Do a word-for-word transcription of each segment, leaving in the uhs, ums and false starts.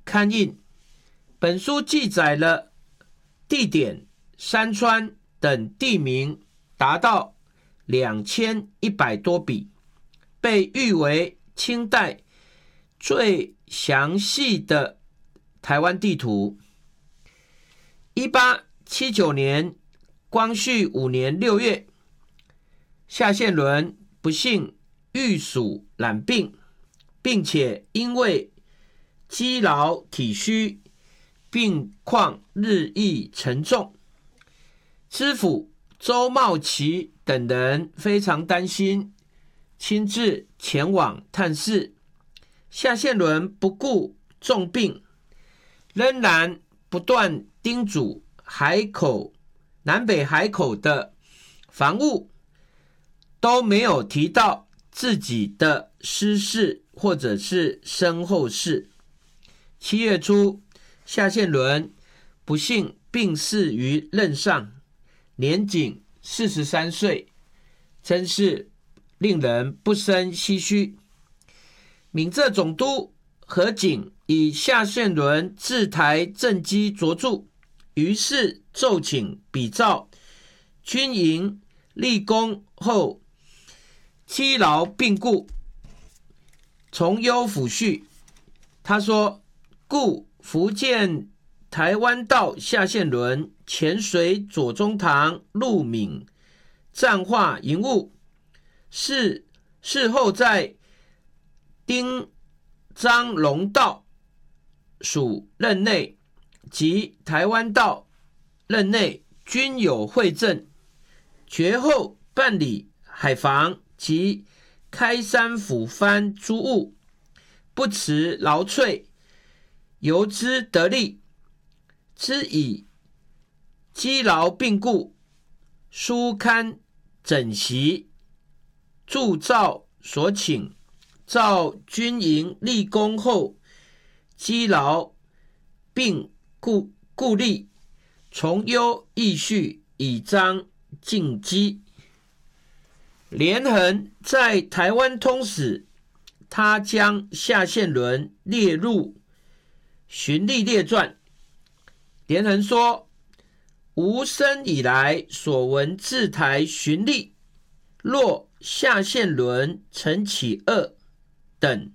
刊印。本书记载了地点、山川等地名达到两千一百多笔，被誉为清代最详细的台湾地图。一八七九年光绪五年六月，夏宪伦不幸遇暑染病，并且因为积劳体虚，病况日益沉重。知府周茂奇等人非常担心，亲自前往探视。夏宪伦不顾重病，仍然不断叮嘱海口南北海口的防务，都没有提到自己的私事或者是身后事。七月初，夏宪伦不幸病逝于任上，年仅四十三岁，真是令人不胜唏嘘。闽浙总督何景以夏宪伦治台政绩卓著，于是奏请比照军营立功后积劳病故，从优抚恤。他说，故福建台湾道夏宪伦潜随左宗棠入闽战化营务，事事后在丁张龙道属任内及台湾道任内均有会政，绝后办理海防及开山抚番诸务，不辞劳瘁，由之得利。之以积劳病故，书刊整习，铸造所请，照军营立功后积劳病故故例，从优议序，以彰进积。连横在台湾通史，他将夏宪伦列入循例列传。连横说，吾生以来所闻治台循例，若夏宪伦曾起恶等，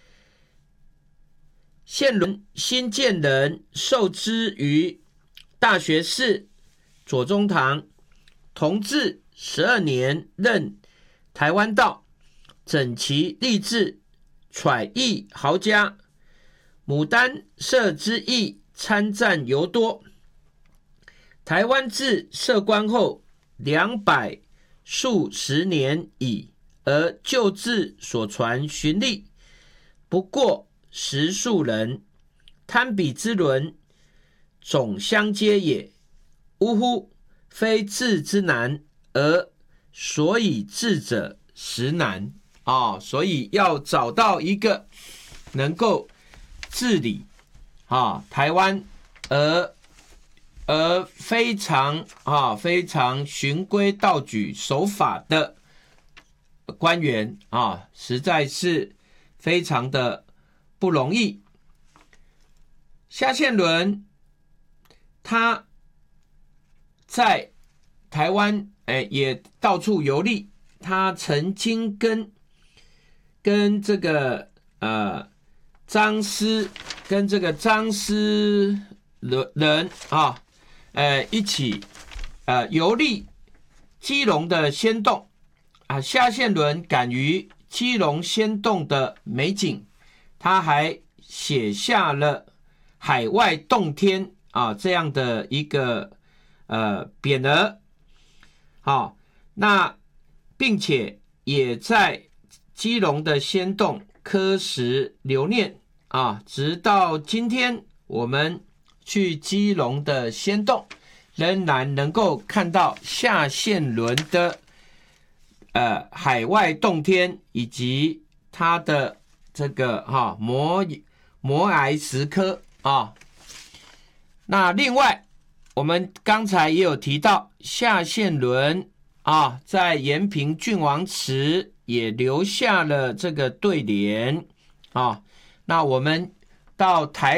宪伦新建人受之于大学士左宗棠，同治十二年任台湾道，整齐吏治，揣益豪家，牡丹社之役参战尤多。台湾自设官后两百数十年矣，而旧制所传循例不过十数人，贪比之伦总相接也。呜呼，非治之难，而所以治者实难。哦，所以要找到一个能够治理啊台湾而而非常啊非常循规蹈矩守法的官员啊，实在是非常的不容易。夏宪伦他在台湾哎也到处游历，他曾经跟跟这个呃张师跟这个张师人啊，呃一起呃游历基隆的仙洞啊。夏宪伦感于基隆仙洞的美景，他还写下了海外洞天啊这样的一个呃匾额。好，那并且也在基隆的仙洞刻石留念啊，直到今天我们去基隆的仙洞，仍然能够看到夏宪伦的呃海外洞天以及他的这个哈、啊、摩摩崖石刻啊。那另外我们刚才也有提到夏宪伦啊，在延平郡王祠也留下了这个对联啊。那我们到台